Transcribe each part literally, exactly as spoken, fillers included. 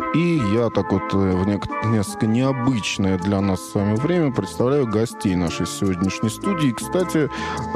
И я так вот в несколько необычное для нас с вами время представляю гостей нашей сегодняшней студии. Кстати,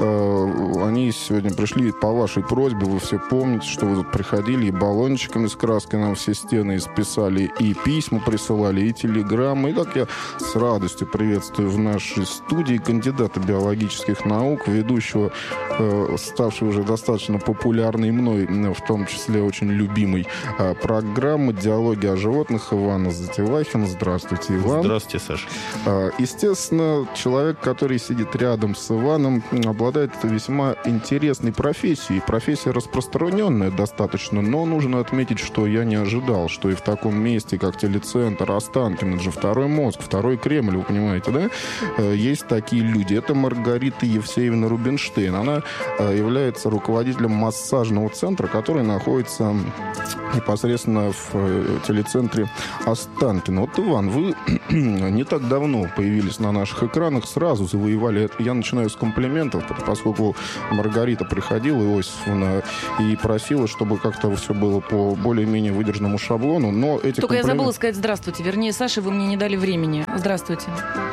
они сегодня пришли по вашей просьбе. Вы все помните, что вы тут приходили и баллончиками с краской нам все стены исписали, и письма присылали, и телеграммы. И так я с радостью приветствую в нашей студии кандидата биологических наук, ведущего, ставшей уже достаточно популярной мной, в том числе очень любимой программы «Диалоги о животных» Ивана Затевахина. Здравствуйте, Иван. Здравствуйте, Саша. Естественно, человек, который сидит рядом с Иваном, обладает весьма интересной профессией. Профессия распространенная достаточно, но нужно отметить, что я не ожидал, что и в таком месте, как телецентр Останкино, это же второй мозг, второй Кремль, вы понимаете, да? Есть такие люди. Это Маргарита Евсеевна Рубинштейн. Она является руководителем массажного центра, который находится непосредственно в телецентре Останкино. Вот, Иван, вы не так давно появились на наших экранах, сразу завоевали. Я начинаю с комплиментов, поскольку Маргарита приходила, Иосифовна, и просила, чтобы как-то все было по более-менее выдержанному шаблону. Но эти Только комплименты... я забыла сказать здравствуйте. Вернее, Саша, вы мне не дали времени. Здравствуйте.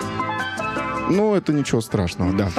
Ну, это ничего страшного, да.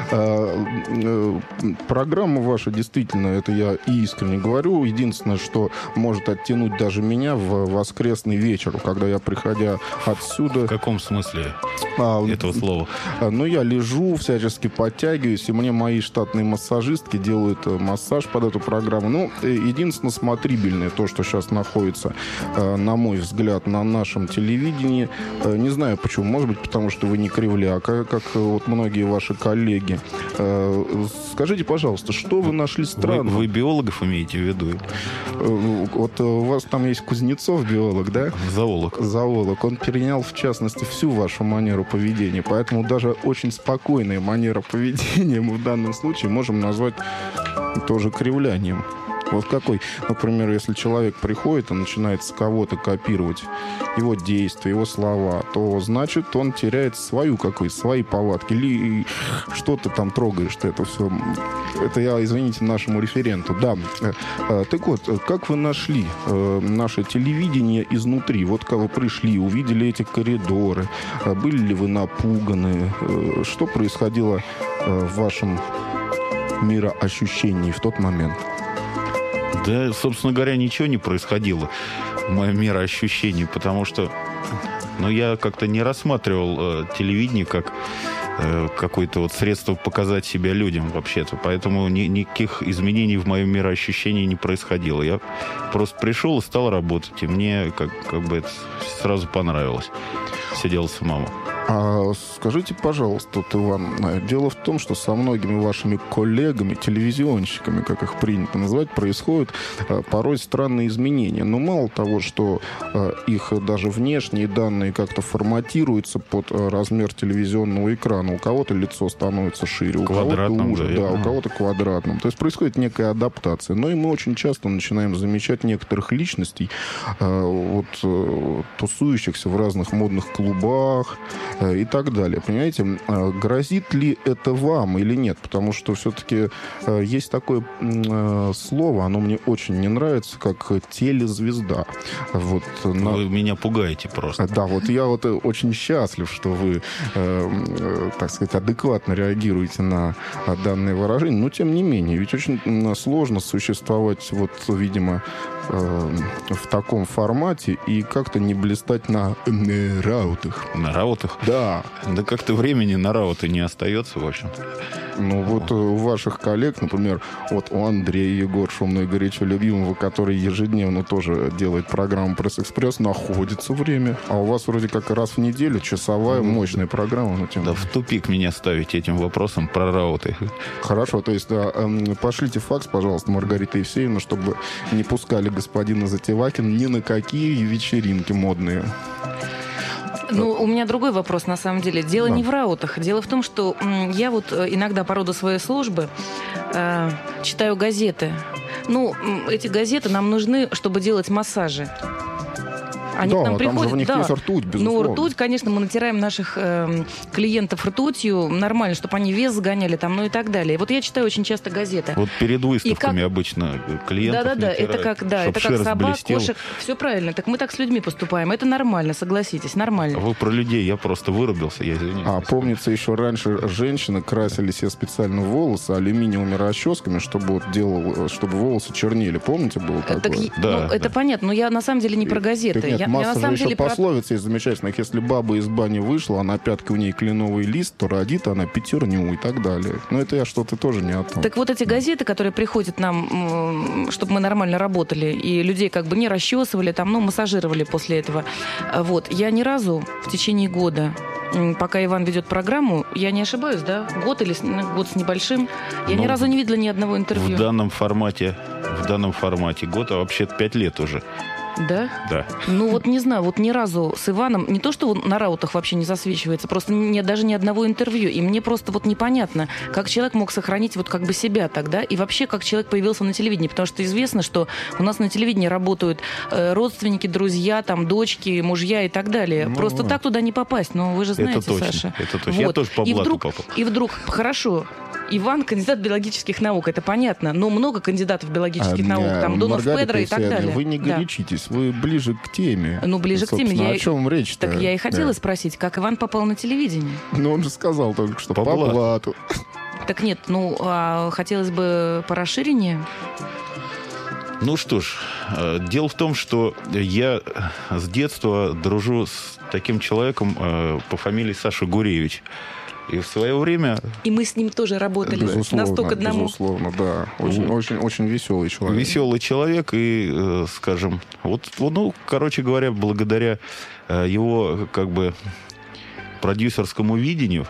А, программа ваша, действительно, это я искренне говорю. Единственное, что может оттянуть даже меня в воскресный вечер, когда я, приходя отсюда... В каком смысле а, этого слова? Ну, я лежу, всячески подтягиваюсь, и мне мои штатные массажистки делают массаж под эту программу. Ну, единственное, смотрибельное, то, что сейчас находится, на мой взгляд, на нашем телевидении. Не знаю почему. Может быть, потому что вы не кривляка, как вот многие ваши коллеги. Скажите, пожалуйста, что вы нашли странного? Вы, вы биологов имеете в виду? Вот у вас там есть Кузнецов, биолог, да? Зоолог. Зоолог. Он перенял, в частности, всю вашу манеру поведения. Поэтому даже очень спокойная манера поведения мы в данном случае можем назвать тоже кривлянием. Вот какой, например, если человек приходит и начинает с кого-то копировать его действия, его слова, то значит он теряет свою какую-то, свои повадки. Или что ты там трогаешь, ты это все. Это я, извините, нашему референту. Да. Так вот, как вы нашли наше телевидение изнутри? Вот когда вы пришли, увидели эти коридоры, были ли вы напуганы? Что происходило в вашем мироощущении в тот момент? Да, собственно говоря, ничего не происходило в моем мироощущении, потому что ну, я как-то не рассматривал э, телевидение как э, какое-то вот средство показать себя людям вообще-то. Поэтому ни, никаких изменений в моем мироощущении не происходило. Я просто пришел и стал работать. И мне как, как бы это сразу понравилось. Сидела самому. А скажите, пожалуйста, вот, Иван, дело в том, что со многими вашими коллегами, телевизионщиками, как их принято называть, происходят а, порой странные изменения. Но мало того, что а, их даже внешние данные как-то форматируются под а, размер телевизионного экрана. У кого-то лицо становится шире, у кого-то уже, да, да, у кого-то квадратным. То есть происходит некая адаптация. Но и мы очень часто начинаем замечать некоторых личностей, а, вот, а, тусующихся в разных модных клубах, и так далее. Понимаете, грозит ли это вам или нет? Потому что все-таки есть такое слово, оно мне очень не нравится, как телезвезда. Вот, вы на... меня пугаете просто. Да, вот я вот очень счастлив, что вы, так сказать, адекватно реагируете на данные выражения. Но тем не менее, ведь очень сложно существовать, вот, видимо, в таком формате и как-то не блистать на раутах. На раутах? Да. Да как-то времени на рауты не остается, в общем-то. Ну, вот у ваших коллег, например, вот у Андрея Егор, шумно и горячо любимого, который ежедневно тоже делает программу «Пресс-экспресс», находится время. А у вас вроде как раз в неделю часовая мощная программа. На тему. Да, в тупик меня ставить этим вопросом про рауты. Хорошо, то есть да, пошлите факс, пожалуйста, Маргарита Евсеевна, чтобы не пускали господина Затевахина ни на какие вечеринки модные. Ну, у меня другой вопрос, на самом деле. Дело да. не в раутах. Дело в том, что м, я вот иногда по роду своей службы э, читаю газеты. Ну, эти газеты нам нужны, чтобы делать массажи. Они да, к нам там приходят, же у них да. есть ртуть, безусловно. Ну, ртуть, конечно, мы натираем наших э, клиентов ртутью нормально, чтобы они вес сгоняли там, ну и так далее. Вот я читаю очень часто газеты. Вот перед выставками как... обычно клиентов Да-да-да, натирают, это как, да, это как собак, блестела. Кошек. Все правильно. Так мы так с людьми поступаем. Это нормально, согласитесь, нормально. Вы про людей, я просто вырубился, я извиняюсь. А помнится, еще раньше женщины красили себе специально волосы алюминиевыми расческами, чтобы, вот делал, чтобы волосы чернели. Помните, было такое? Так, да, ну, да. Это понятно, но я на самом деле не про газеты. Так нет, я, масса я, на самом же деле еще про... пословиц есть замечательных. Если баба из бани вышла, а на пятке у ней кленовый лист, то родит она пятерню и так далее. Но это я что-то тоже не о том. Так вот эти газеты, которые приходят нам, чтобы мы нормально работали, и людей как бы не расчесывали, там, ну, массажировали после этого. Вот. Я ни разу в течение года, пока Иван ведет программу, я не ошибаюсь, да, год или год с небольшим, я ну, ни разу не видела ни одного интервью. В данном формате, в данном формате год, а вообще-то пять лет уже. Да? Да. Ну вот не знаю, вот ни разу с Иваном, не то, что он на раутах вообще не засвечивается, просто нет даже ни одного интервью. И мне просто вот непонятно, как человек мог сохранить вот как бы себя тогда, и вообще как человек появился на телевидении. Потому что известно, что у нас на телевидении работают э, родственники, друзья, там, дочки, мужья и так далее. Ну, просто так туда не попасть. Но вы же знаете, это точно, Саша. Это точно. Вот. Я тоже по и блату вдруг, попал. И вдруг, хорошо, Иван кандидат биологических наук, это понятно, но много кандидатов биологических а, наук, там, Донов, Педро и так далее. Вы не горячитесь, да. Вы ближе к теме. Ну, ближе к теме. Я... О чем речь-то? Так я и хотела да. спросить, как Иван попал на телевидение? Ну, он же сказал только что по, по блату. блату. Так нет, ну, а хотелось бы по расширению. Ну что ж, дело в том, что я с детства дружу с таким человеком по фамилии Саша Гуревич. И в свое время... И мы с ним тоже работали безусловно, на сто к одному. Безусловно, да. Очень, вот. очень, очень веселый человек. Веселый человек. И, скажем, вот, ну, короче говоря, благодаря его, как бы, продюсерскому видению,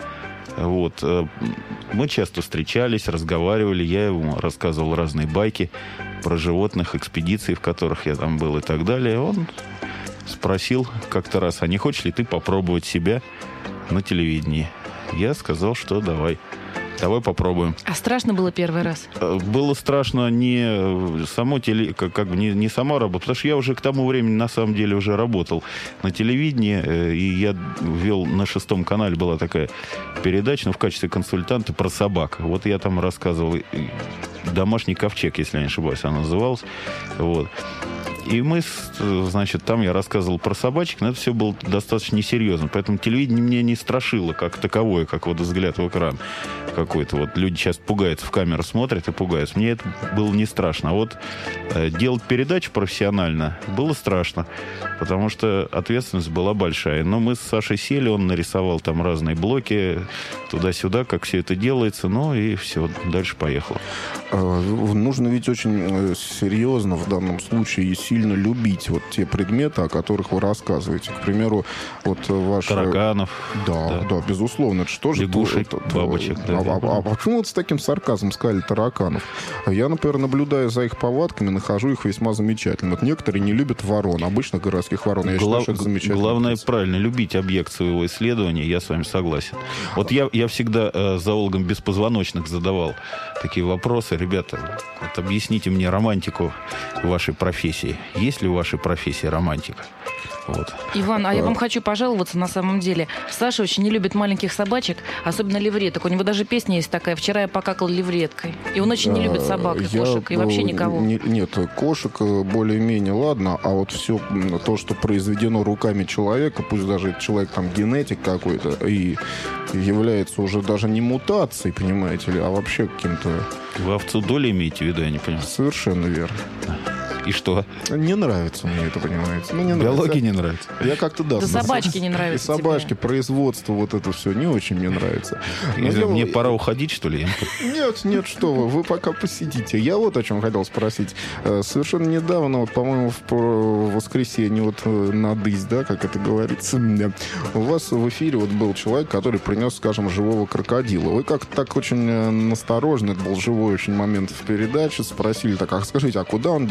вот, мы часто встречались, разговаривали. Я ему рассказывал разные байки про животных, экспедиции, в которых я там был и так далее. Он спросил как-то раз, а не хочешь ли ты попробовать себя на телевидении? Я сказал, что давай. Давай попробуем. А страшно было первый раз? Было страшно не само теле, как, как бы не, не сама работа, потому что я уже к тому времени на самом деле уже работал на телевидении, и я вел на шестом канале, была такая передача, ну, в качестве консультанта про собак. Вот я там рассказывал «Домашний ковчег», если я не ошибаюсь, она называлась. Вот. И мы, значит, там я рассказывал про собачек, но это все было достаточно несерьезно. Поэтому телевидение меня не страшило как таковое, как вот взгляд в экран какой-то. Вот люди сейчас пугаются, в камеру смотрят и пугаются. Мне это было не страшно. А вот э, делать передачу профессионально было страшно, потому что ответственность была большая. Но мы с Сашей сели, он нарисовал там разные блоки, туда-сюда, как все это делается, ну и все, дальше поехало. Нужно ведь очень серьезно в данном случае и сильно любить вот те предметы, о которых вы рассказываете. К примеру, вот ваш... Тараканов. Да, да, да, безусловно. Это что же... Лягушек, это, бабочек. А, а, а, а почему вот с таким сарказмом сказали тараканов? Я, например, наблюдая за их повадками, нахожу их весьма замечательным. Вот некоторые не любят ворон, обычных городских ворон. Я Глав... считаю, что это замечательно. Главное, правильно, любить объект своего исследования, я с вами согласен. Вот я, я всегда э, зоологам беспозвоночных задавал такие вопросы. Ребята, вот объясните мне романтику вашей профессии. Есть ли в вашей профессии романтика? Вот. Иван, а я вам хочу пожаловаться на самом деле. Саша очень не любит маленьких собачек, особенно левреток. У него даже песня есть такая «Вчера я покакал левреткой». И он очень не любит собак и я, кошек, и вообще никого. Не, нет, кошек более-менее ладно, а вот все то, что произведено руками человека, пусть даже этот человек там генетик какой-то, и является уже даже не мутацией, понимаете ли, а вообще каким-то... Вы овцу доли имеете в виду, я не понимаю? Совершенно верно. И что? Не нравится мне это, понимаете. Мне не Биология нравится. не нравится? Я как-то, да. Да собачки не нравятся И собачки, тебе. Производство, вот это все не очень мне нравится. Но Мне, дело... мне пора уходить, что ли? Нет, нет, что вы, вы пока посидите. Я вот о чем хотел спросить. Совершенно недавно, вот, по-моему, в воскресенье, вот на дысь, да, как это говорится, у вас в эфире вот был человек, который принес, скажем, живого крокодила. Вы как-то так очень насторожно, это был живой очень момент в передаче, спросили так, а скажите, а куда он, дескать, смотрит?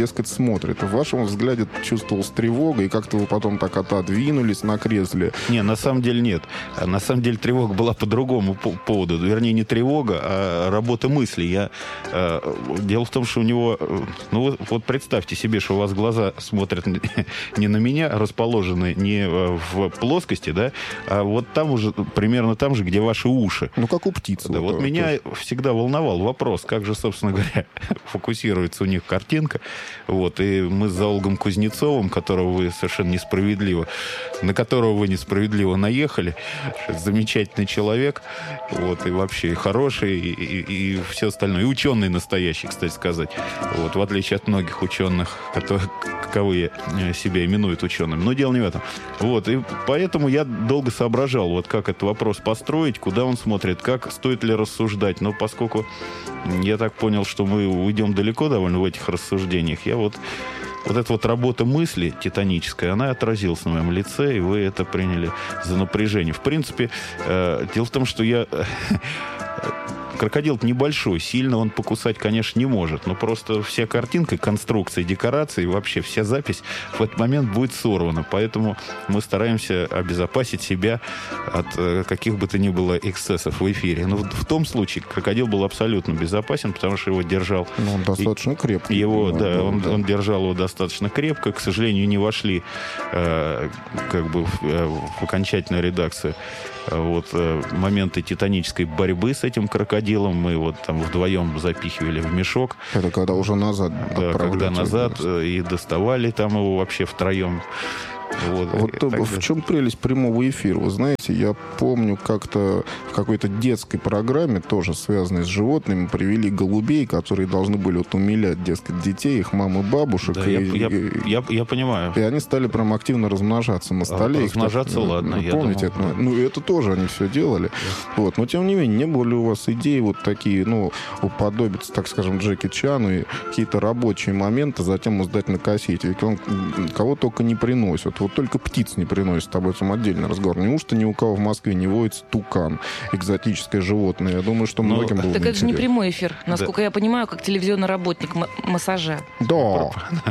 смотрит. В вашем взгляде чувствовалась тревога, и как-то вы потом так отодвинулись на кресле. Не, на самом деле нет. На самом деле тревога была по другому поводу. Вернее, не тревога, а работа мысли. Я... Дело в том, что у него... Ну, вот представьте себе, что у вас глаза смотрят не на меня, расположены не в плоскости, да, а вот там уже, примерно там же, где ваши уши. Ну, как у птицы. Да, вот, вот меня тоже всегда волновал вопрос, как же, собственно говоря, фокусируется у них картинка. Вот, и мы с Заолгом Кузнецовым, которого вы совершенно несправедливо, на которого вы несправедливо наехали, замечательный человек, вот, и вообще и хороший, и, и, и все остальное. И ученый настоящий, кстати сказать. Вот, в отличие от многих ученых, которые, каковые себя именуют учеными. Но дело не в этом. Вот, и поэтому я долго соображал, вот как этот вопрос построить, куда он смотрит, как, стоит ли рассуждать. Но поскольку я так понял, что мы уйдем далеко довольно в этих рассуждениях, я вот... Вот эта вот работа мысли титаническая, она отразилась на моем лице, и вы это приняли за напряжение. В принципе, э, дело в том, что я... Крокодил небольшой, сильно он покусать, конечно, не может, но просто вся картинка, конструкция, декорации, вообще вся запись в этот момент будет сорвана. Поэтому мы стараемся обезопасить себя от э, каких бы то ни было эксцессов в эфире. Но в, в том случае крокодил был абсолютно безопасен, потому что его держал... Но он достаточно крепкий. Его, да, да, да, он, да. он держал его достаточно крепко. К сожалению, не вошли э, как бы в, э, в окончательную редакцию вот, э, моменты титанической борьбы с этим крокодилом. Мы вот там вдвоем запихивали в мешок. Это когда уже назад Да, когда назад и доставали там его вообще втроем. Вот, вот в чем прелесть прямого эфира? Вы знаете, я помню, как-то в какой-то детской программе, тоже связанной с животными, привели голубей, которые должны были вот умилять, дескать, детей, их мам и бабушек. Да, и, я, и, я, я, я понимаю. И они стали прям активно размножаться на столе. А, размножаться, так, ладно. Ну, помните, думал, это? да. Ну, это тоже они все делали. Да. Вот. Но, тем не менее, не было ли у вас идей вот такие, ну, уподобиться, так скажем, Джеки Чану и какие-то рабочие моменты затем сдать на кассете? Ведь он кого только не приносит. Вот только птиц не приносит, об этом отдельный разговор. Неужто ни у кого в Москве не водится тукан, экзотическое животное? Я думаю, что многим было бы Так это же не интересно. прямой эфир, насколько Да. я понимаю, как телевизионный работник м- массажа. Да.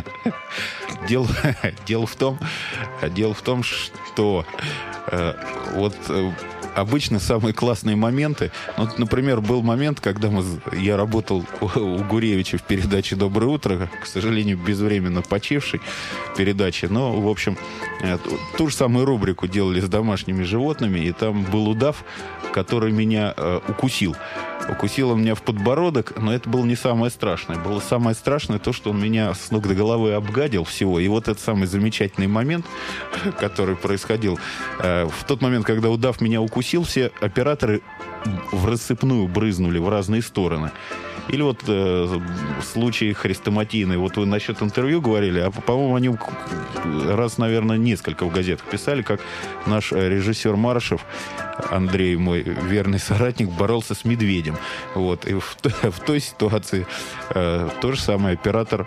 Дело, дело в том, дело в том, что э, вот э, обычно самые классные моменты. Ну, например, был момент, когда мы, я работал у, у Гуревича в передаче «Доброе утро», к сожалению, безвременно почившей передаче. Но, в общем, э, ту, ту же самую рубрику делали с домашними животными, и там был удав, который меня э, укусил. Укусил он меня в подбородок, но это было не самое страшное. Было самое страшное то, что он меня с ног до головы обгадил всего. И вот этот самый замечательный момент, который происходил, э, в тот момент, когда удав меня укусил, все операторы в рассыпную брызнули в разные стороны. Или вот э, случай хрестоматийный. Вот вы насчет интервью говорили, а, по-моему, они раз, наверное, несколько в газетах писали, как наш режиссер Марышев, Андрей, мой верный соратник, боролся с медведем. Вот. И в, в той ситуации э, то же самое оператор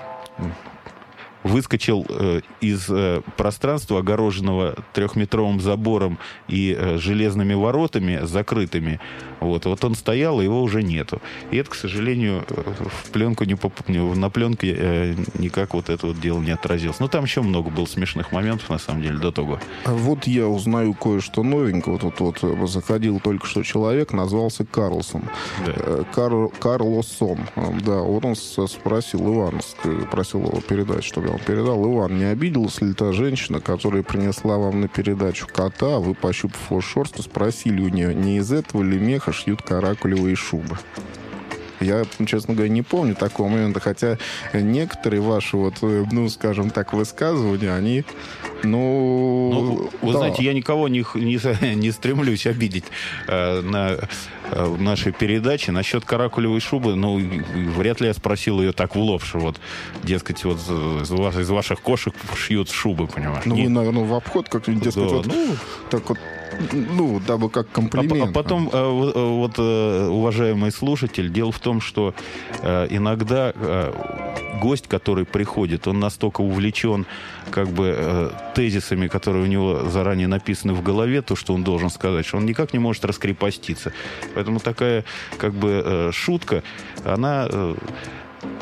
выскочил э, из э, пространства, огороженного трехметровым забором и э, железными воротами закрытыми. Вот. Вот он стоял, и его уже нету. И это, к сожалению, в пленку не поп... на пленке э, никак вот это вот дело не отразилось. Но там еще много было смешных моментов, на самом деле, до того. А вот я узнаю кое-что новенькое. Вот, вот, вот заходил только что человек, назвался Карлсом. Да. Кар... Карлосом. Да, вот он спросил Ивана, просил его передать, чтобы я вам передал. Иван, не обиделась ли та женщина, которая принесла вам на передачу кота, а вы, пощупав его шерстку, спросили у нее, не из этого ли меха шьют каракулевые шубы? Я, честно говоря, не помню такого момента, хотя некоторые ваши, вот, ну, скажем так, высказывания, они, ну... Ну, вы да. знаете, я никого не, не, не стремлюсь обидеть э, на э, нашей передаче. Насчет каракулевой шубы, ну, вряд ли я спросил ее так в лоб, что вот, дескать, вот из, вас, из ваших кошек шьют шубы, понимаешь? Ну, Нет. вы, наверное, в обход как-нибудь, дескать, Да, вот, ну... так вот, ну, дабы как комплимент. А, а потом, э, вот, э, уважаемый слушатель, дело в том, что э, иногда э, гость, который приходит, он настолько увлечен как бы э, тезисами, которые у него заранее написаны в голове, то, что он должен сказать, что он никак не может раскрепоститься. Поэтому такая как бы э, шутка, она... Э,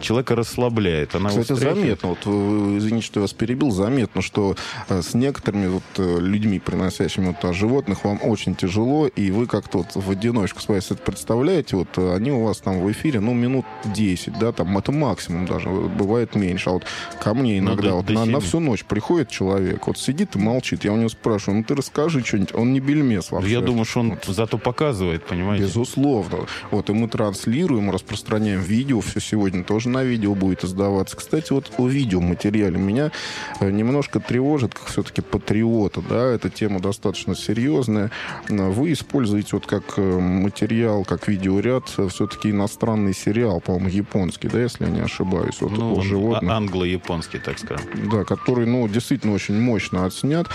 человека расслабляет. Она Кстати, заметно, вот, извините, что я вас перебил, заметно, что с некоторыми вот людьми, приносящими вот о животных, вам очень тяжело, и вы как-то вот в одиночку своей это представляете, вот они у вас там в эфире, ну, минут десять, да, там, это максимум даже, бывает меньше. А вот ко мне иногда ну, вот на, на всю ночь приходит человек, вот сидит и молчит, я у него спрашиваю, ну, ты расскажи что-нибудь, он не бельмес вообще. Я думаю, что он вот. Зато показывает, понимаете? Безусловно. Вот, и мы транслируем, распространяем видео, все сегодня тоже на видео будет издаваться. Кстати, вот о видеоматериале меня немножко тревожит, как все-таки патриота, да, эта тема достаточно серьезная. Вы используете вот как материал, как видеоряд, все-таки иностранный сериал, по-моему, японский, да, если я не ошибаюсь, вот ну, о животных. Англо-японский, так скажем. Да, который, ну, действительно очень мощно отснят.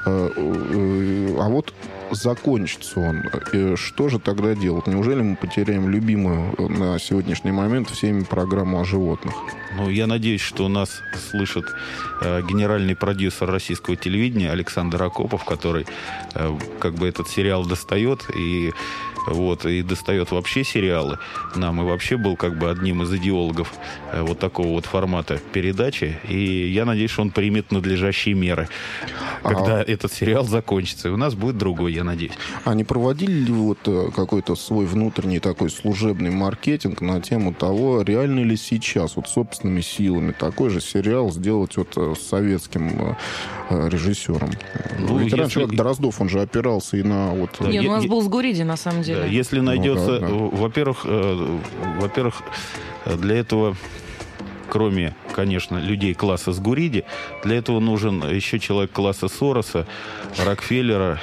А вот закончится он. Что же тогда делать? Неужели мы потеряем любимую на сегодняшний момент всеми программу о животных? Ну, я надеюсь, что нас слышит э, генеральный продюсер российского телевидения Александр Акопов, который э, как бы этот сериал достает и вот, и достает вообще сериалы нам, и вообще был как бы одним из идеологов э, вот такого вот формата передачи, и я надеюсь, что он примет надлежащие меры, когда а... этот сериал закончится, и у нас будет другой, я надеюсь. А не проводили ли вы вот какой-то свой внутренний такой служебный маркетинг на тему того, реально ли сейчас вот собственными силами такой же сериал сделать вот с советским э, режиссером? Ну, ведь если... раньше как Дроздов, он же опирался и на вот... Да, Нет, я, у нас я... был Сгуриди, на самом деле. Да, если найдется, ну, да, да. во-первых, э, во-первых, для этого, кроме, конечно, людей класса Сгуриди, для этого нужен еще человек класса Сороса, Рокфеллера,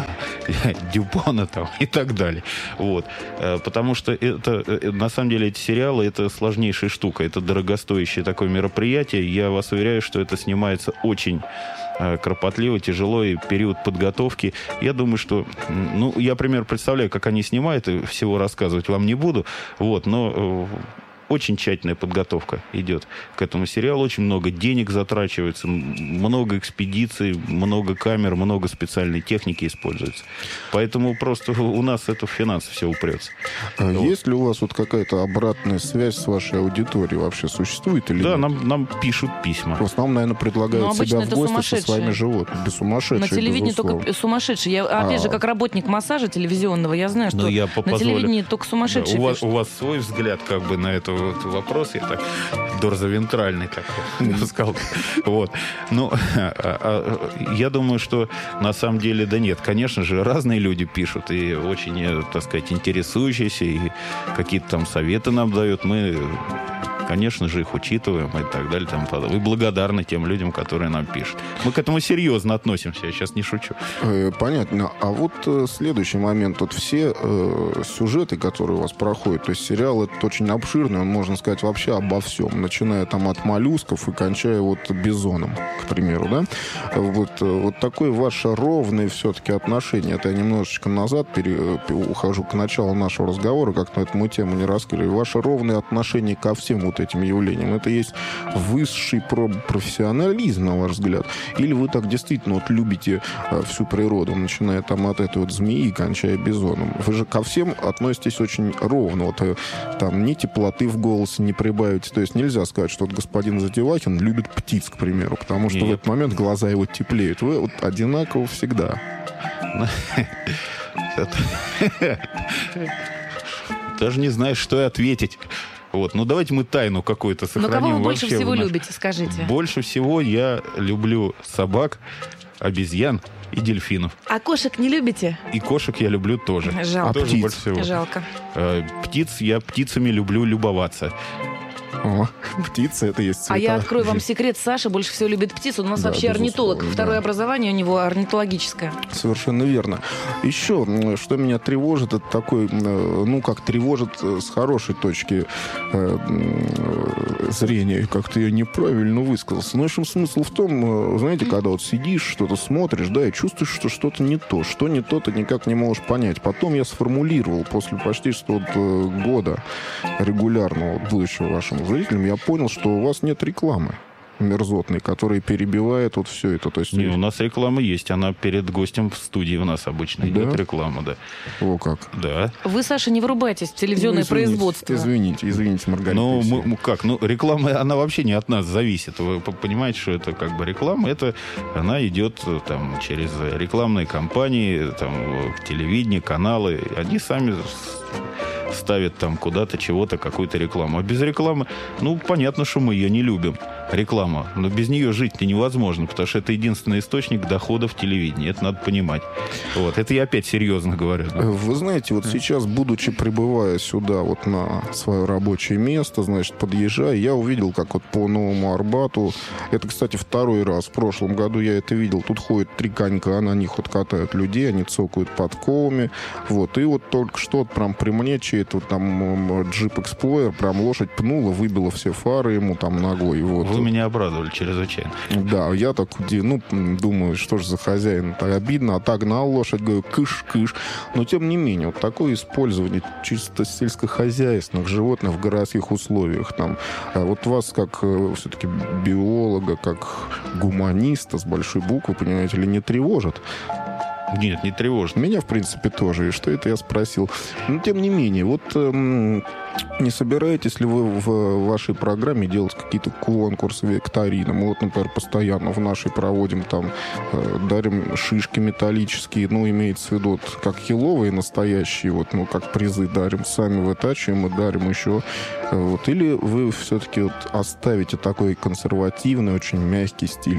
Дюпона там, и так далее. Вот. Потому что это, на самом деле, эти сериалы, это сложнейшая штука, это дорогостоящее такое мероприятие. Я вас уверяю, что это снимается очень кропотливо, тяжело, и период подготовки. Я думаю, что... Ну, я, пример, представляю, как они снимают, и всего рассказывать вам не буду. Вот, но... Очень тщательная подготовка идет к этому сериалу. Очень много денег затрачивается, много экспедиций, много камер, много специальной техники используется. Поэтому просто у нас это в финансы все упрется. А вот. Есть ли у вас вот какая-то обратная связь с вашей аудиторией? Вообще существует или да, нет? нам, нам пишут письма. В основном, наверное, предлагают себя в гости со своими животными. Да, сумасшедшие, на телевидении безусловно. Только сумасшедшие. Я, опять а... же, как работник массажа телевизионного, я знаю, что я на позволю... телевидении только сумасшедшие. Да, у, вас, у вас свой взгляд как бы на это вот вопрос, я так дорзовентральный такой сказал. Вот. Ну, я думаю, что на самом деле, да нет, конечно же, разные люди пишут, и очень, так сказать, интересующиеся, и какие-то там советы нам дают. Мы, конечно же, их учитываем и так далее. Там, и благодарны тем людям, которые нам пишут. Мы к этому серьезно относимся, я сейчас не шучу. Понятно. А вот следующий момент. Вот все э, сюжеты, которые у вас проходят, то есть сериал этот очень обширный, он, можно сказать, вообще обо всем, начиная там от моллюсков и кончая вот бизоном, к примеру, да? Вот, вот такое ваше ровное все-таки отношение. Это я немножечко назад пере, ухожу к началу нашего разговора, как на эту тему не раскрыли. Ваше ровное отношение ко всем вот этим явлениям. Это есть высший профессионализм, на ваш взгляд? Или вы так действительно вот любите всю природу, начиная там от этой вот змеи, кончая бизоном? Вы же ко всем относитесь очень ровно. Вот там ни теплоты в голосе не прибавите. То есть нельзя сказать, что вот господин Затевахин любит птиц, к примеру, потому что Нет. в этот момент глаза его теплеют. Вы вот одинаково всегда. Даже не знаешь, что и ответить. Вот. Ну, давайте мы тайну какую-то сохраним. Но кого вы больше вообще всего наш... любите, скажите? Больше всего я люблю собак, обезьян и дельфинов. А кошек не любите? И кошек я люблю тоже. Жалко. А тоже птиц? Больше всего. Жалко. Птиц, я птицами люблю любоваться. О, птица, это есть цвета. А я открою вам секрет. Саша больше всего любит птиц. Он у нас да, вообще орнитолог. Второе да. образование у него орнитологическое. Совершенно верно. Еще, что меня тревожит, это такой, ну, как тревожит с хорошей точки э, зрения. Как-то я неправильно высказался. Но, в общем, смысл в том, знаете, когда вот сидишь, что-то смотришь, да, и чувствуешь, что что-то не то. Что не то, ты никак не можешь понять. Потом я сформулировал после почти что года регулярного, будущего вашему зрителям, я понял, что у вас нет рекламы. мерзотный, который перебивает вот все это. То есть... Не, у нас реклама есть. Она перед гостем в студии у нас обычно идет, да? Реклама, да. О, как. Да. Вы, Саша, не вырубайтесь в телевизионное ну, извините, производство. Извините, извините, Маргарита. Ну, мы, как? Ну, реклама, она вообще не от нас зависит. Вы понимаете, что это как бы реклама, это она идет там через рекламные кампании, там, телевидение, каналы. Они сами ставят там куда-то чего-то, какую-то рекламу. А без рекламы, ну, понятно, что мы ее не любим. Реклама. Но без нее жить-то невозможно, потому что это единственный источник дохода в телевидении. Это надо понимать. Вот. Это я опять серьезно говорю. Да? Вы знаете, вот сейчас, будучи прибывая сюда вот на свое рабочее место, значит, подъезжая, я увидел, как вот по Новому Арбату, это, кстати, второй раз, в прошлом году я это видел, тут ходят три конька, на них вот катают людей, они цокают подковами, вот, и вот только что вот прям при мне чей-то вот там джип Explorer, прям лошадь пнула, выбила все фары ему там ногой, вот. Вы меня обрадовали чрезвычайно. Да, я так, ну, думаю, что же за хозяин, так обидно, отогнал лошадь, говорю, кыш-кыш. Но, тем не менее, вот такое использование чисто сельскохозяйственных животных в городских условиях, там, вот вас, как все-таки биолога, как гуманиста с большой буквы, понимаете ли, не тревожит? Нет, не тревожит. Меня, в принципе, тоже. И что это я спросил? Но, тем не менее, вот эм, не собираетесь ли вы в вашей программе делать какие-то конкурсы, викторины? Мы вот, например, постоянно в нашей проводим, там, э, дарим шишки металлические, ну, имеется в виду, вот, как хиловые настоящие, вот, ну, как призы дарим, сами вытачиваем и дарим еще. Э, вот. Или вы все-таки вот оставите такой консервативный, очень мягкий стиль?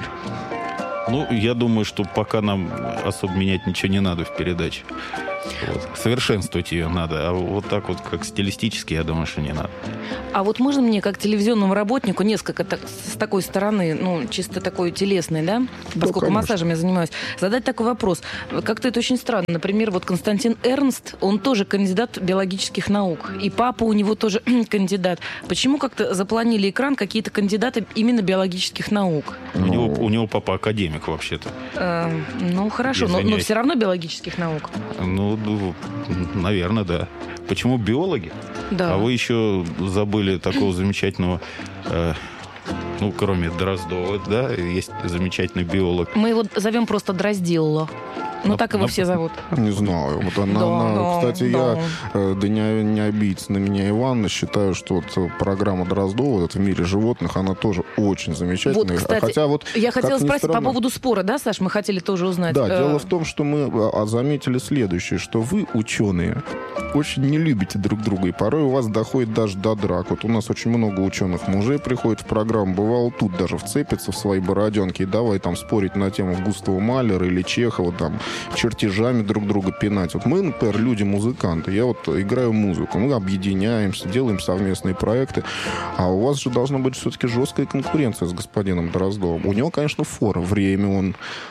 Ну, я думаю, что пока нам особо менять ничего не надо в передаче. Вот. Совершенствовать ее надо. А вот так вот, как стилистически, я думаю, что не надо. А вот можно мне, как телевизионному работнику, несколько так, с такой стороны, ну, чисто такой телесной, да, поскольку ну, массажем я занимаюсь, задать такой вопрос. Как-то это очень странно. Например, вот Константин Эрнст, он тоже кандидат биологических наук. И папа у него тоже кандидат. Почему как-то запланили экран какие-то кандидаты именно биологических наук? У, ну, него, у него папа академик, вообще-то. Э, ну, хорошо, но, но все равно биологических наук. Ну, наверное, да. Почему биологи? Да. А вы еще забыли такого замечательного, э, ну, кроме Дроздова, да, есть замечательный биолог. Мы его зовем просто Дроздилло. Ну, на, так его на... все зовут. Не знаю. Вот она, да, она, да, кстати, да. я, э, да не, не обидится на меня Ивановна, считаю, что вот программа Дроздова вот, в мире животных, она тоже очень замечательная. Вот, кстати, Хотя, вот, я хотела спросить странно... по поводу спора, да, Саш? Мы хотели тоже узнать. Да, э... дело в том, что мы а, заметили следующее, что вы, ученые, очень не любите друг друга, и порой у вас доходит даже до драк. Вот у нас очень много ученых мужей приходит в программу, бывало тут даже вцепится в свои бороденки и давай там спорить на тему Густава Малера или Чехова, там, чертежами друг друга пинать. Вот мы, например, люди-музыканты, я вот играю музыку, мы объединяемся, делаем совместные проекты, а у вас же должна быть все-таки жесткая конкуренция с господином Дроздовым. У него, конечно, фора, время он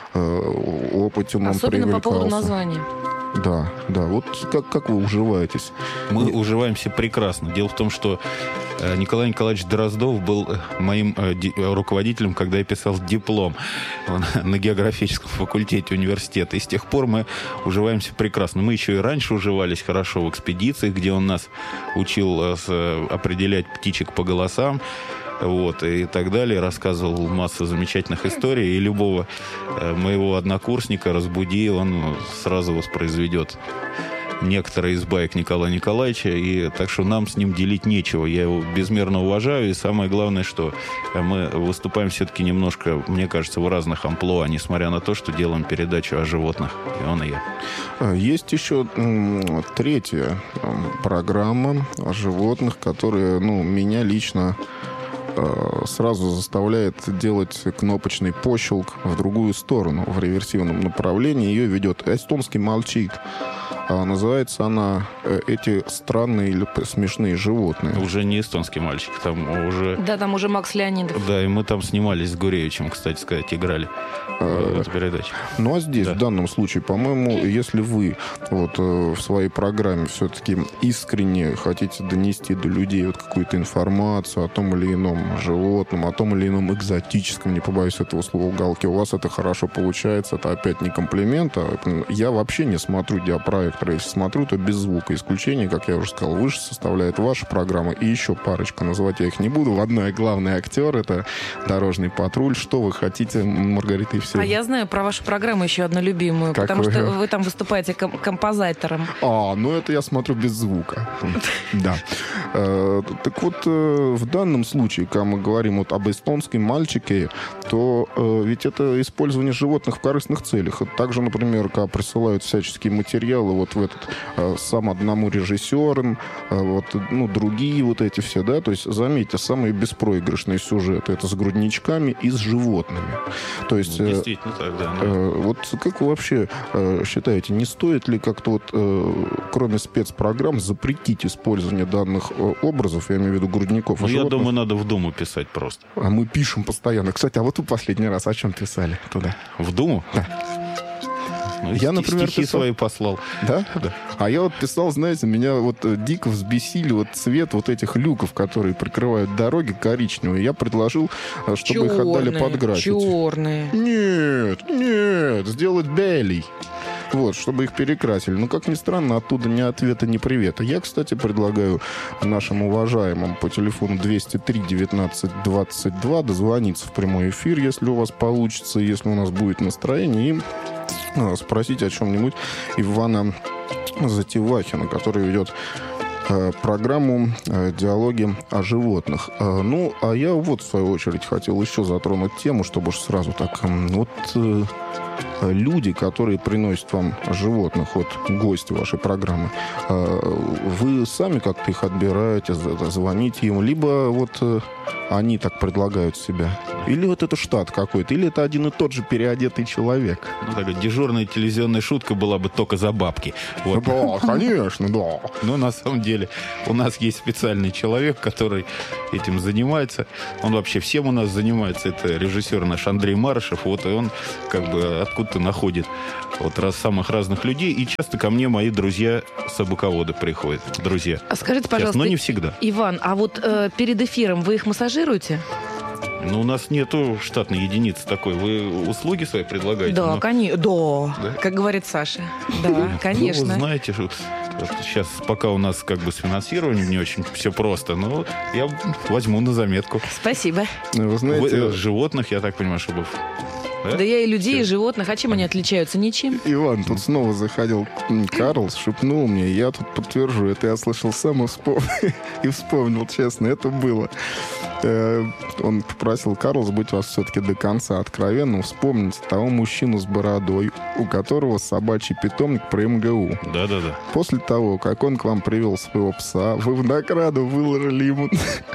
э, опытен, он особенно по поводу названия. Да, да. Вот как, как вы уживаетесь? Мы Нет. уживаемся прекрасно. Дело в том, что Николай Николаевич Дроздов был моим руководителем, когда я писал диплом на географическом факультете университета. И с тех пор мы уживаемся прекрасно. Мы еще и раньше уживались хорошо в экспедициях, где он нас учил определять птичек по голосам. Вот, и так далее. Рассказывал массу замечательных историй. И любого э, моего однокурсника разбуди, он сразу воспроизведет некоторые из баек Николая Николаевича. И так что нам с ним делить нечего. Я его безмерно уважаю. И самое главное, что мы выступаем все-таки немножко, мне кажется, в разных амплуа, несмотря на то, что делаем передачу о животных. И он, и я. Есть еще м- третья м- программа о животных, которая, ну, меня лично сразу заставляет делать кнопочный пощелк в другую сторону, в реверсивном направлении. Ее ведет эстонский мальчик. Называется она «Эти странные или смешные животные». Уже не эстонский мальчик, там уже... Да, там уже Макс Леонидов. Да, и мы там снимались с Гуревичем, кстати сказать, играли в эту передачу. Ну, а здесь, да. в данном случае, по-моему, если вы вот в своей программе все-таки искренне хотите донести до людей вот какую-то информацию о том или ином животном, о том или ином экзотическом, не побоюсь этого слова, уголке, у вас это хорошо получается, это опять не комплимент, а я вообще не смотрю диапроект. редактора, если смотрю, то без звука. Исключение, как я уже сказал, выше составляет ваша программа и еще парочка. Называть я их не буду. В одной главный актер — это «Дорожный патруль». Что вы хотите, Маргарита Евсеевна? А я знаю про вашу программу еще одну любимую, Какую? потому что вы там выступаете ком- композитором. А, ну это я смотрю без звука. Да. Так вот, в данном случае, когда мы говорим вот об эстонском мальчике, то ведь это использование животных в корыстных целях. Также, например, когда присылают всяческие материалы вот в этот сам одному режиссерам, вот, ну, другие вот эти все, да, то есть, заметьте, самые беспроигрышные сюжеты — это с грудничками и с животными. То есть... Действительно так, да. Вот как вы вообще считаете, не стоит ли как-то вот, кроме спецпрограмм, запретить использование данных образов, я имею в виду грудников? Ну, и я животных? думаю, надо в Думу писать просто. А мы пишем постоянно. Кстати, а вот вы последний раз о чем писали туда? В Думу? Да. Ну, я, ст- например, стихи писал... свои послал. Да? Да. А я вот писал, знаете, меня вот дико взбесили вот цвет вот этих люков, которые прикрывают дороги, коричневые. Я предложил, чтобы Черные, их отдали под граффити. черные. Нет, нет, сделать белый. Вот, чтобы их перекрасили. Но, как ни странно, оттуда ни ответа, ни привета. Я, кстати, предлагаю нашим уважаемым по телефону двести три девятнадцать двадцать два дозвониться в прямой эфир, если у вас получится, если у нас будет настроение, и ну, спросить о чем-нибудь Ивана Затевахина, который ведет э, программу э, «Диалоги о животных». Э, ну, а я вот, в свою очередь, хотел еще затронуть тему, чтобы уж сразу так... Э, вот... Э, люди, которые приносят вам животных, вот гости вашей программы, вы сами как-то их отбираете, звоните им, либо вот они так предлагают себя? Или вот это штат какой-то? Или это один и тот же переодетый человек? Ну, такая дежурная телевизионная шутка была бы только за бабки. Вот. Да, конечно, да. Но на самом деле у нас есть специальный человек, который этим занимается. Он вообще всем у нас занимается. Это режиссер наш Андрей Марышев. Вот и он как бы откуда-то находит вот раз самых разных людей. И часто ко мне мои друзья-собаководы приходят. Друзья. А скажите, пожалуйста, Сейчас, но не всегда. Иван, а вот э, перед эфиром вы их массажируете? Ну, у нас нету штатной единицы такой. Вы услуги свои предлагаете? Да, но... конечно. Да, Да? как говорит Саша. Да, конечно. Ну, вы знаете, что вот сейчас пока у нас как бы с финансированием не очень все просто, но я возьму на заметку. Спасибо. Вы знаете... Вы, животных, я так понимаю, чтобы... Да, да я и людей, Все. и животных. А чем они отличаются? Ничем. Иван, тут снова заходил Карлс, шепнул мне, я тут подтвержу, это я слышал сам и вспомнил, и вспомнил, честно, это было. Он попросил Карлс быть вас все-таки до конца откровенным, вспомните того мужчину с бородой, у которого собачий питомник при эм гэ у. Да-да-да. После того, как он к вам привел своего пса, вы в награду выложили ему...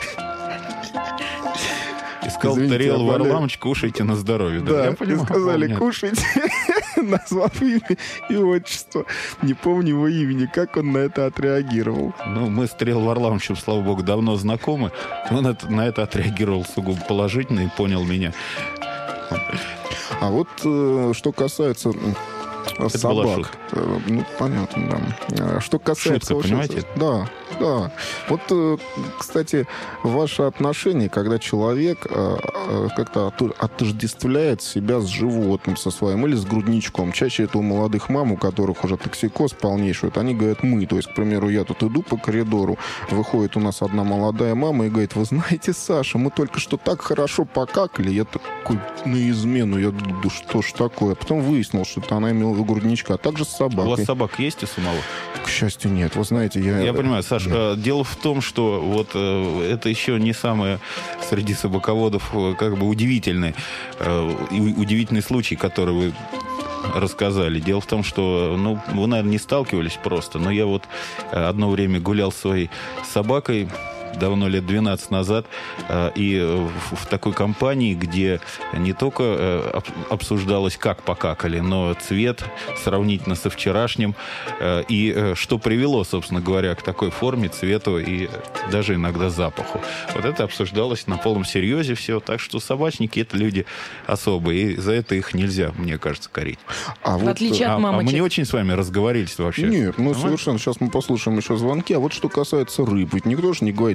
Искал Извините, Тарел я болею. Варламыч, кушайте на здоровье. Да, я и понимаю, сказали, помню. кушайте, назвав имя и отчество. Не помню его имени, как он на это отреагировал. Ну, мы с Тарел Варламовичем, слава богу, давно знакомы. Он это, на это отреагировал сугубо положительно и понял меня. А вот э, что касается э, Это была собак. шутка. Э, ну, понятно, да. А что касается... Шутка, вообще- понимаете? Да, да. Вот, э, кстати, ваше отношение, когда человек э, э, как-то оту- отождествляет себя с животным, со своим, или с грудничком. Чаще это у молодых мам, у которых уже токсикоз полнейший. Вот они говорят «мы». То есть, к примеру, я тут иду по коридору, выходит у нас одна молодая мама и говорит: вы знаете, Саша, мы только что так хорошо покакали. Я такой на измену. Я думаю, да что ж такое? Потом выяснил, что это она имела в виду грудничка. А также с У собакой. вас собак есть у самого? К счастью, нет. Вы знаете, я... Я понимаю, Саш, Да. э, дело в том, что вот э, это еще не самое среди собаководов э, как бы удивительный, э, и удивительный случай, который вы рассказали. Дело в том, что, ну, вы, наверное, не сталкивались просто, но я вот э, одно время гулял с своей собакой, давно, лет двенадцать назад, э, и в, в такой компании, где не только э, об- обсуждалось, как покакали, но цвет сравнительно со вчерашним, э, и э, что привело, собственно говоря, к такой форме, цвету и даже иногда запаху. Вот это обсуждалось на полном серьезе все, так что собачники — это люди особые, и за это их нельзя, мне кажется, корить. А В вот, отличие А, от а мы мамочек. не очень с вами разговорились вообще. Нет, ну Нормально? совершенно. Сейчас мы послушаем еще звонки. А вот что касается рыб. Ведь никто же не говорит: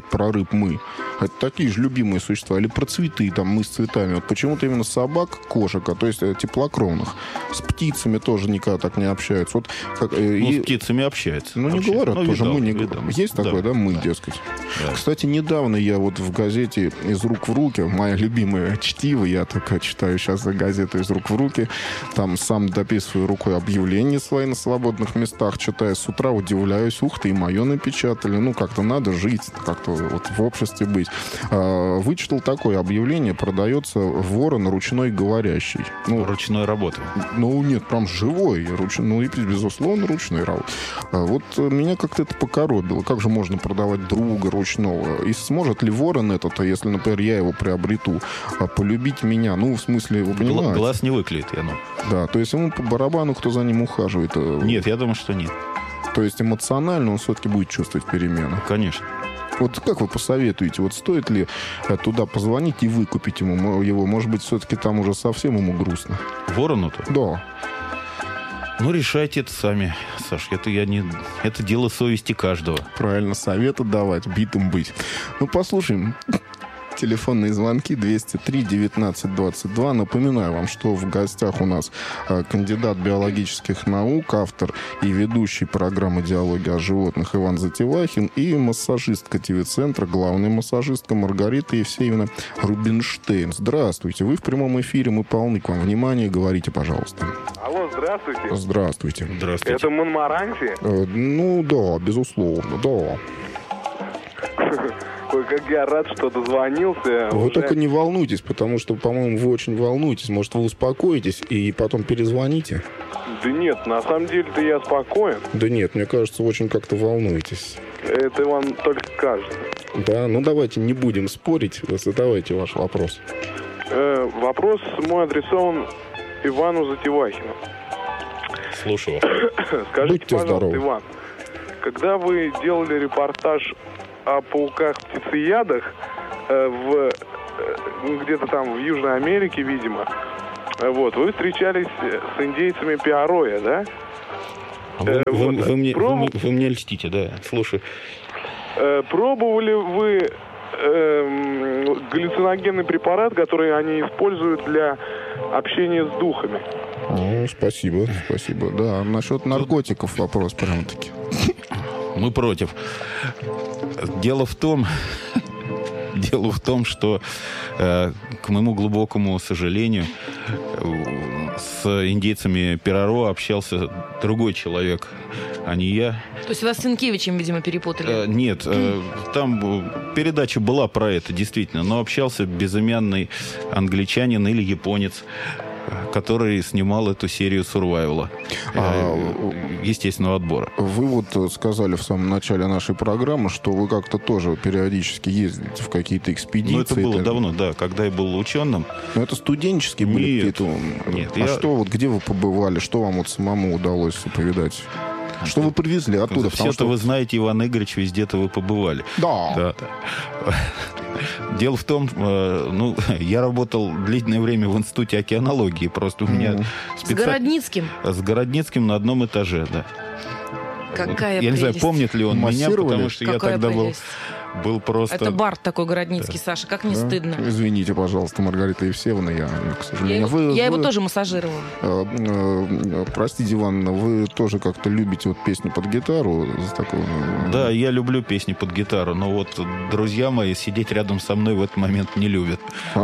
про рыб мы. Это такие же любимые существа. Или про цветы, там, мы с цветами. Вот почему-то именно собак, кошек, а то есть теплокровных. С птицами тоже никогда так не общаются. Вот, как, ну, и... с птицами общаются. Ну, не общаются. говорят ну, тоже. Видал, Мы не... видал. Есть да. такое, да, мы, да. дескать. Да. Кстати, недавно я вот в газете «Из рук в руки», моя любимая чтиво, я только читаю сейчас газету «Из рук в руки», там сам дописываю рукой объявления свои на свободных местах, читаю с утра, удивляюсь, ух ты, и мое напечатали. Ну, как-то надо жить, как-то вот в обществе быть. А, вычитал такое объявление: продается ворон ручной говорящий. Ну, ручной работы. Ну, нет, прям живой. Руч... Ну, и, безусловно, ручной работы. А вот меня как-то это покоробило. Как же можно продавать друга ручного? И сможет ли ворон этот, если, например, я его приобрету, полюбить меня? Ну, в смысле, вы понимаете? Глаз не выклеит, я ну. Да, то есть ему по барабану, кто за ним ухаживает. Нет, я думаю, что нет. То есть эмоционально он все-таки будет чувствовать перемену. Конечно. Вот как вы посоветуете, вот стоит ли туда позвонить и выкупить ему его? Может быть, все-таки там уже совсем ему грустно? Ворону-то? Да. Ну, решайте это сами, Саш. Это, я не... это дело совести каждого. Правильно, советы давать, битым быть. Ну, послушаем. Телефонные звонки двести три девятнадцать двадцать два. Напоминаю вам, что в гостях у нас э, кандидат биологических наук, автор и ведущий программы «Диалоги о животных» Иван Затевахин и массажистка ТВ-центра, главная массажистка Маргарита Евсеевна Рубинштейн. Здравствуйте. Вы в прямом эфире. Мы полны к вам внимания. Говорите, пожалуйста. Алло, здравствуйте. Здравствуйте. Здравствуйте. Это Монмаранси? Э, ну, да, безусловно, да. Ой, как я рад, что дозвонился. Вы Уже... только не волнуйтесь, потому что, по-моему, вы очень волнуетесь. Может, вы успокоитесь и потом перезвоните? Да нет, на самом деле-то я спокоен. Да нет, мне кажется, очень как-то волнуетесь. Это вам только кажется. Да, ну давайте не будем спорить. Задавайте ваш вопрос. Э, вопрос мой адресован Ивану Затевахину. Слушаю. Скажите, Будьте пожалуйста, здоровы. Иван, когда вы делали репортаж о пауках-птицеядах э, в, э, ну, где-то там в Южной Америке, видимо, э, вот, вы встречались с индейцами Пиароя, да? Вы, Э, вы, вот. вы, мне, вы, Пробу- мне- вы мне льстите, да. Слушай. Э, пробовали вы э, галлюциногенный препарат, который они используют для общения с духами? Ну, спасибо, спасибо. Да, насчет наркотиков вопрос прям-таки. Мы против. Дело в том, дело в том, что, э, к моему глубокому сожалению, э, с индейцами Пиаро общался другой человек, а не я. То есть вас с Сенкевичем, видимо, перепутали? Э, нет, э, там э, передача была про это, действительно, но общался безымянный англичанин или японец, который снимал эту серию сурвайвала, А, естественного отбора. Вы вот сказали в самом начале нашей программы, что вы как-то тоже периодически ездите в какие-то экспедиции. Ну, это было давно, да, когда я был ученым. Но это студенческие были Нет, какие-то? нет, А я- что, вот где вы побывали? Что вам вот самому удалось повидать? Что вы привезли оттуда? Потому Все-то что... вы знаете, Иван Игоревич, везде-то вы побывали. Да. Да. Дело в том, э, ну, я работал длительное время в Институте океанологии, просто у меня С специ- Городницким? с Городницким на одном этаже, да. Какая Я не знаю, прелесть. помнит ли он меня, Массировали? потому что я Какая тогда был, прелесть. был просто... Это Барт такой городницкий, Саша, как не Да? стыдно. Извините, пожалуйста, Маргарита Евсеевна, я, к Я сожалению... его, Вы- я его вы- тоже массажировала. Э, э, Простите, Ивановна, вы тоже как-то любите вот песни под гитару? За такую, э, Да, я люблю песни под гитару, но вот друзья мои сидеть рядом со мной в этот момент не любят.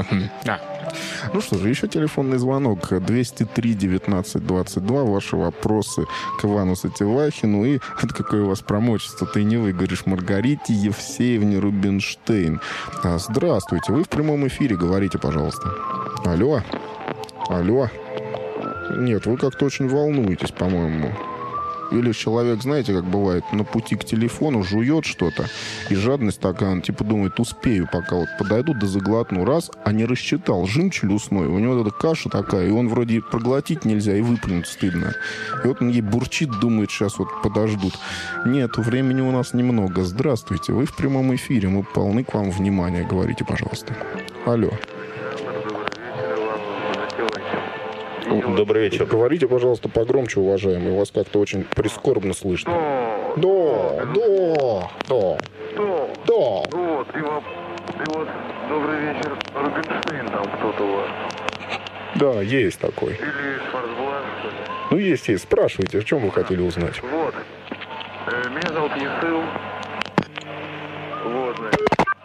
Ну что же, еще телефонный звонок. двести три девятнадцать двадцать два. Ваши вопросы к Ивану Затевахину. И это какое у вас промочество? Ты не вы, говоришь, Маргарите Евсеевне Рубинштейн. А, Здравствуйте. Вы в прямом эфире. Говорите, пожалуйста. Алло. Алло. Нет, вы как-то очень волнуетесь, по-моему. Или человек, знаете, как бывает, на пути к телефону жует что-то, и жадность такая, он типа думает, успею, пока вот подойду да заглотну. Раз, а не рассчитал, жим челюстной, у него эта каша такая, и он вроде проглотить нельзя, и выплюнуть стыдно. И вот он ей бурчит, думает, сейчас вот подождут. Нет, времени у нас немного. Здравствуйте, вы в прямом эфире, мы полны к вам внимания. Говорите, пожалуйста. Алло. Добрый вечер. Говорите, пожалуйста, погромче, уважаемый. У вас как-то очень прискорбно слышно. Да, да, да. Кто? Вот, и вот, и вот, добрый вечер, Рубинштейн там кто-то у вас. Да, есть такой. Или Шварцблат, что ли? Ну, есть, есть. Спрашивайте, о чем вы хотели узнать? Вот, э, меня зовут Есыл. Вот, значит.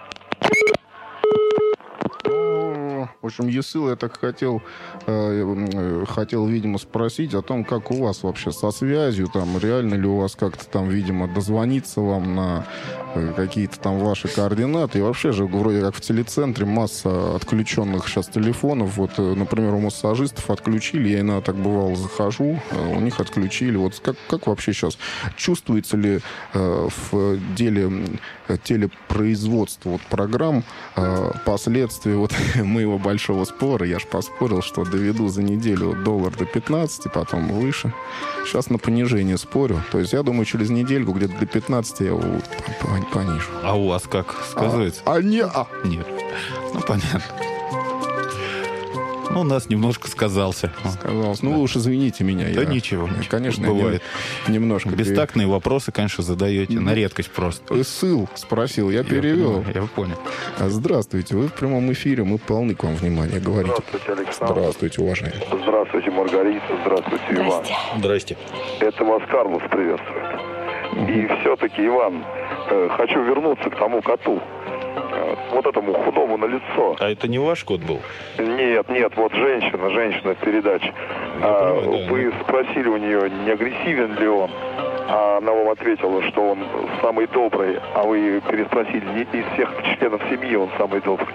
В общем, Есыл, я так хотел, э, хотел, видимо, спросить о том, как у вас вообще со связью, там, реально ли у вас как-то там, видимо, дозвониться вам на э, какие-то там ваши координаты. И вообще же, вроде как в телецентре масса отключенных сейчас телефонов. Вот, э, например, у массажистов отключили, я иногда так бывало захожу, э, у них отключили. Вот как, как вообще сейчас? Чувствуется ли э, в деле э, телепроизводства вот, программ э, последствия вот моего большого спора? Я ж поспорил, что доведу за неделю доллар до пятнадцати, потом выше. Сейчас на понижение спорю. То есть я думаю, через недельку где-то до пятнадцати я его понижу. А у вас как сказывается? А, а не... А. Нет. Ну, понятно. Ну, у нас немножко сказался. Сказалось. Ну, вы уж извините меня. Да я, ничего. Конечно, бывает. Не, немножко... Бестактные пере... вопросы, конечно, задаете. Ну, на редкость просто. Ссыл спросил, я, я перевел. Понимаю, я понял. Здравствуйте, вы в прямом эфире, мы полны к вам внимания. Говорите. Здравствуйте, Александр. Здравствуйте, уважаейный. Здравствуйте, Маргарита. Здравствуйте, Иван. Здрасте. Это вас Карлос приветствует. И все-таки, Иван, э, хочу вернуться к тому коту. Э, вот этому худому на лицо. А это не ваш кот был? Нет, нет, вот женщина, женщина в передаче. А, понимаю, да, вы спросили у нее, не агрессивен ли он. А она вам ответила, что он самый добрый, а вы переспросили, не из всех членов семьи он самый добрый.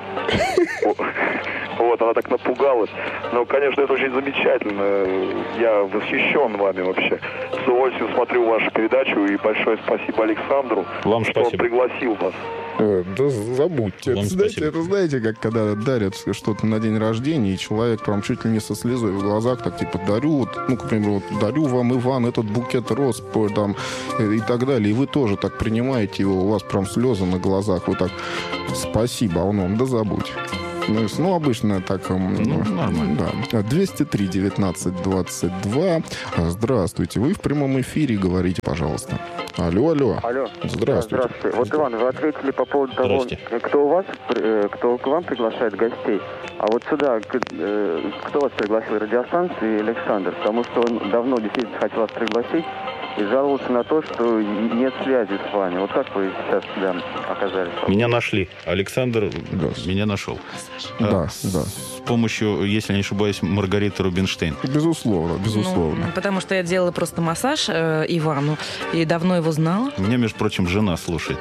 Вот, она так напугалась. Но, конечно, это очень замечательно. Я восхищен вами вообще. С удовольствием смотрю вашу передачу, и большое спасибо Александру, Вам что он спасибо. пригласил вас. Э, Да забудьте. Вам Это, знаете, спасибо. это знаете, как когда дарят что-то на день рождения, и человек прям чуть ли не со слезой в глазах, так типа дарю, вот, ну, к примеру, вот, дарю вам, Иван, этот букет роз, по- там, э, и так далее. И вы тоже так принимаете его, у вас прям слезы на глазах, вы так, спасибо, а он вам, да забудь. Ну, с- ну, обычно так... м, Ну, нормально. Да. двести три девятнадцать двадцать два. Здравствуйте. Вы в прямом эфире, говорите, пожалуйста. Алло, алло. Алло. Здравствуйте. Здравствуйте. Вот, Иван, вы ответили по поводу того, Здрасте. кто у вас, э, кто к вам приглашает гостей. А вот сюда, к- э, кто вас пригласил, радиостанции и Александр? Потому что он давно действительно хотел вас пригласить и жаловался на то, что нет связи с вами. Вот как вы сейчас сюда оказались? Меня нашли. Александр Да. меня нашел. Да, А, с- да. С помощью, если не ошибаюсь, Маргариты Рубинштейн. Безусловно, безусловно. Ну, потому что я делала просто массаж э, Ивану и давно его знала. Меня, между прочим, жена слушает.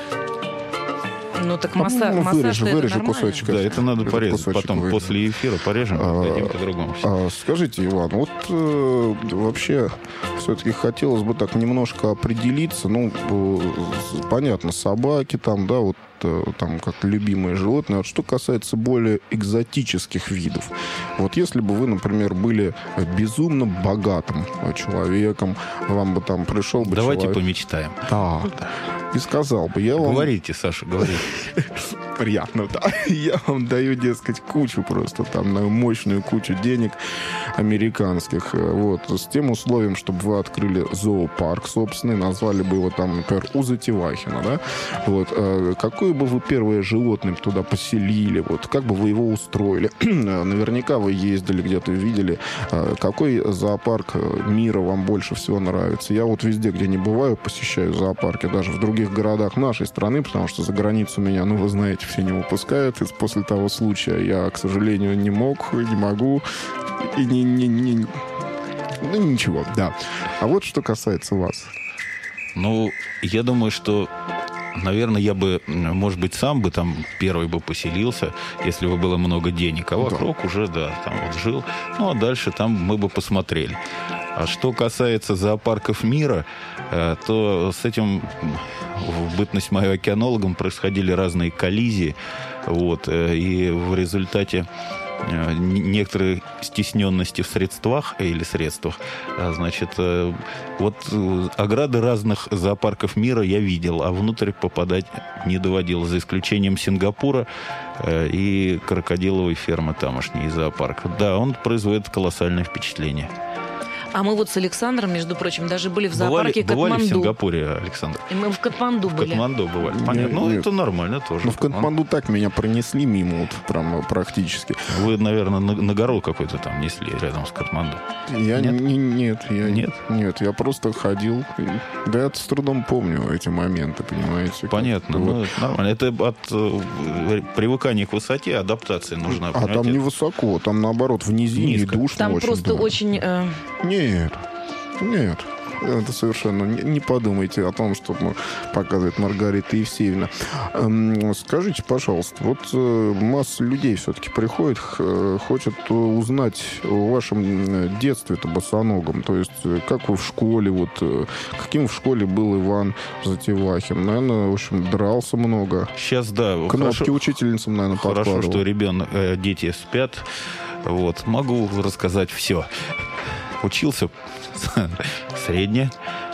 Ну так Ну, масса, ну, массаж вырежи, это вырежи нормально. кусочек. Да, это надо Этот порезать. кусочек Потом, вырежем. после эфира порежем, А, дадим по-другому. А, скажите, Иван, вот э, вообще все-таки хотелось бы так немножко определиться. Ну, э, понятно, собаки там, да, вот э, там как любимые животные. Вот что касается более экзотических видов. Вот если бы вы, например, были безумно богатым человеком, вам бы там пришел бы Давайте человек... помечтаем. Да. И сказал бы, я вам... Говорите, Саша, говорите. Приятно, да. Я вам даю, дескать, кучу просто, там, на мощную кучу денег американских. Вот, с тем условием, чтобы вы открыли зоопарк собственный, назвали бы его там, например, Уза Тивахина, да? Вот, э, какое бы вы первое животное туда поселили, вот, как бы вы его устроили? Наверняка вы ездили где-то, видели, э, какой зоопарк мира вам больше всего нравится. Я вот везде, где не бываю, посещаю зоопарки, даже в других городах нашей страны, потому что за границу меня, ну, вы знаете, все не выпускают. И после того случая я, к сожалению, не мог, не могу. И не, не, не... Ну, ничего, да. А вот что касается вас. Ну, я думаю, что, наверное, я бы, может быть, сам бы там первый бы поселился, если бы было много денег. А вокруг уже, да, там вот жил. Ну, а дальше там мы бы посмотрели. А что касается зоопарков мира, э, то с этим в бытность мою океанологом происходили разные коллизии. Вот, э, и в результате э, некоторые стесненности в средствах э, или средствах, а, значит, э, вот э, ограды разных зоопарков мира я видел, а внутрь попадать не доводилось, за исключением Сингапура э, и крокодиловой фермы тамошней зоопарка. Да, он производит колоссальное впечатление. А мы вот с Александром, между прочим, даже были в Бывали, зоопарке бывали в Катманду. Сингапуре, Александр? И мы в Катманду В были. Катманду бывали. Понятно. Нет, Ну, нет. это нормально тоже. Ну, в Катманду так меня пронесли мимо, вот прям практически. Вы, наверное, на, на гору какой-то там несли рядом с Катманду. Я Нет? не- нет, я Нет? нет, я просто ходил. и- Да я с трудом помню эти моменты, понимаете. Понятно. Вот. Ну, это нормально. Это от э, привыкания к высоте, адаптации нужна. А там понимаете? не высоко, там наоборот в низине Низко. душно Там очень. просто да. очень... э, Нет, нет. Это совершенно не, не подумайте о том, что ну, показывает Маргарита Евсеевна. Эм, скажите, пожалуйста, вот э, масса людей все-таки приходит, х- э, хочет э, узнать о вашем э, детстве-то босоногом. То есть, э, как вы в школе, вот, э, каким в школе был Иван Затевахин? Наверное, в общем, дрался много. Сейчас, да. Кнопки хорошо, учительницам, наверное, хорошо, подкладывал. что ребенок, э, дети спят. Вот. Могу рассказать все. Учился средне.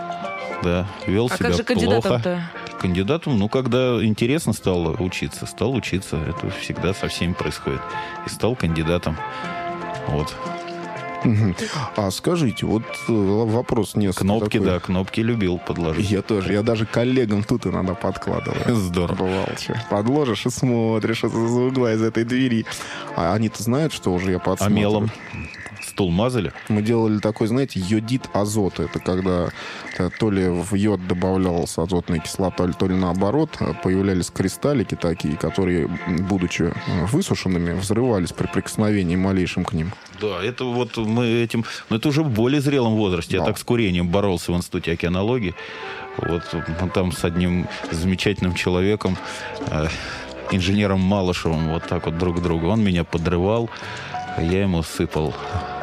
Да. Вел А себя как же плохо. кандидатом-то? Кандидатом, ну, когда интересно стало учиться, стал учиться. Это всегда со всеми происходит. И стал кандидатом. Вот. Мгм. А скажите, вот э, вопрос не Кнопки, да, кнопки любил подложить. Я тоже. Я даже коллегам тут иногда подкладываю. Здорово. Бывало, что. Подложишь и смотришь из угла, из этой двери. А они-то знают, что уже я А подсматриваю. мелом стул мазали? Мы делали такой, знаете, йодид азота. Это когда э, то ли в йод добавлялась азотная кислота, то ли наоборот, э, появлялись кристаллики такие, которые, м, будучи э, высушенными, взрывались при прикосновении малейшим к ним. Да, это вот мы этим... Но это уже в более зрелом возрасте. Я Да. так с курением боролся в Институте океанологии. Вот мы там с одним замечательным человеком, э, инженером Малышевым, вот так вот друг к другу. Он меня подрывал, а я ему сыпал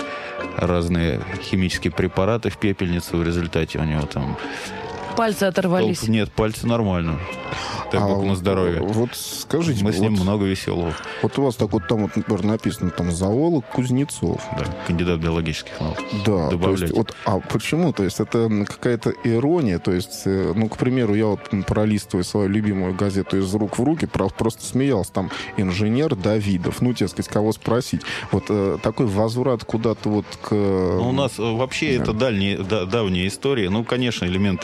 разные химические препараты в пепельницу. В результате у него там... Пальцы оторвались. Толп- Нет, пальцы нормально. Дай бог на здоровье. А Вот скажите, Мы с ним вот, много веселого. вот у вас так вот там, вот, например, написано там зоолог Кузнецов. Да, кандидат биологических наук. Да, то Добавляйте. есть, вот, а почему? То есть это какая-то ирония, то есть, э, ну, к примеру, я вот м, пролистываю свою любимую газету «Из рук в руки», про- просто смеялся, там, инженер Давидов, ну, тебе сказать, кого спросить. Вот э, такой возврат куда-то вот к... Ну, у нас э, вообще Да. это дальняя, да- давняя история. Ну, конечно, элементы